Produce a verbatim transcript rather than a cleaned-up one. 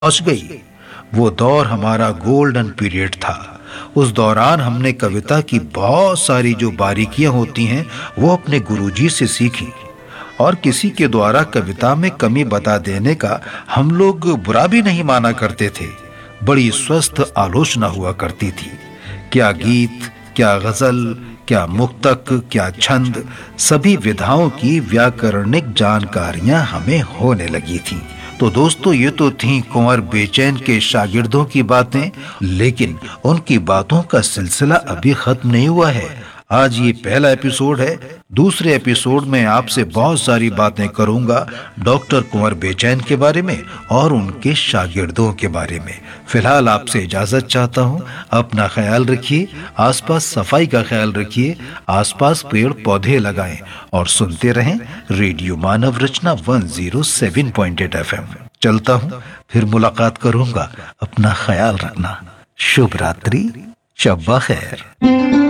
पहुंच गई। वो दौर हमारा गोल्डन पीरियड था। उस दौरान हमने कविता की बहुत सारी जो बारीकियां होती हैं वो अपने गुरुजी से सीखी, और किसी के द्वारा कविता में कमी बता देने का हम लोग बुरा भी नहीं माना करते थे। बड़ी स्वस्थ आलोचना हुआ करती थी। क्या गीत, क्या गजल, क्या मुक्तक, क्या छंद, सभी विधाओं की व्याकरणिक जानकारियां हमें होने लगी थीं। तो दोस्तों, ये तो थी कुंवर बेचैन के शागिर्दों की बातें, लेकिन उनकी बातों का सिलसिला अभी खत्म नहीं हुआ है। आज ये पहला एपिसोड है। दूसरे एपिसोड में आपसे बहुत सारी बातें करूंगा डॉक्टर कुंवर बेचैन के बारे में और उनके शागिर्दों के बारे में। फिलहाल आपसे इजाजत चाहता हूं। अपना ख्याल रखिए, आसपास सफाई का ख्याल रखिए, आसपास पेड़ पौधे लगाएं और सुनते रहें रेडियो मानव रचना one zero seven point eight F M. चलता हूं, फिर मुलाकात करूंगा। अपना ख्याल रखना। शुभ रात्रि, शब्बा खैर।